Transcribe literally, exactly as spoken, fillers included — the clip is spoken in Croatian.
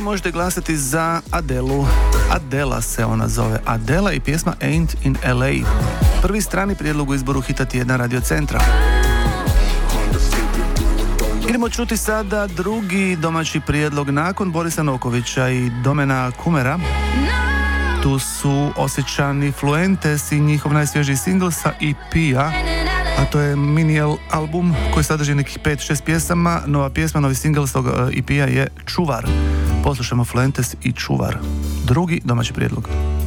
možete glasati za Adelu. Adela se ona zove. Adela i pjesma Ain't in L A. Prvi strani prijedlog u izboru hita tjedna Radio Centra. Idemo čuti sada drugi domaći prijedlog nakon Borisa Nokovića i Domena Kumera. Tu su Osjećani Fluentes i njihov najsvježiji singl sa E P-a, a to je mini album koji sadrži nekih pet šest pjesama. Nova pjesma, novi singl s tog E P-a je Čuvar. Poslušamo Fluentes i Čuvar. Drugi domaći prijedlog.